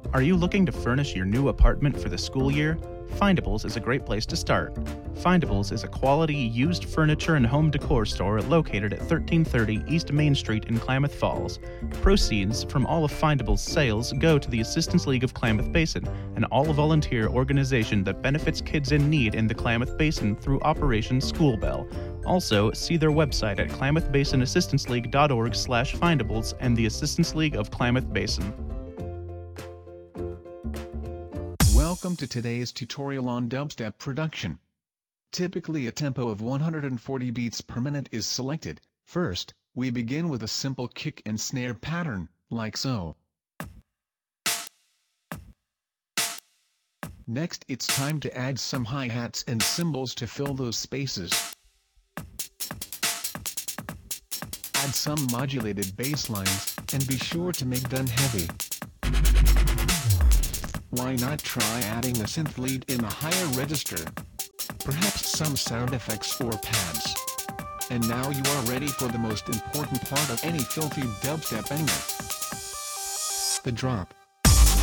Are you looking to furnish your new apartment for the school year? Findables is a great place to start. Findables is a quality used furniture and home decor store located at 1330 East Main Street in Klamath Falls. Proceeds from all of Findables' sales go to the Assistance League of Klamath Basin, an all-volunteer organization that benefits kids in need in the Klamath Basin through Operation School Bell. Also, see their website at klamathbasinAssistanceLeague.org/findables and the Assistance League of Klamath Basin. Welcome to today's tutorial on dubstep production. Typically a tempo of 140 beats per minute is selected. First, we begin with a simple kick and snare pattern, like so. Next it's time to add some hi-hats and cymbals to fill those spaces. Add some modulated bass lines, and be sure to make them heavy. Why not try adding a synth lead in a higher register? Perhaps some sound effects or pads. And now you are ready for the most important part of any filthy dubstep banger. The drop.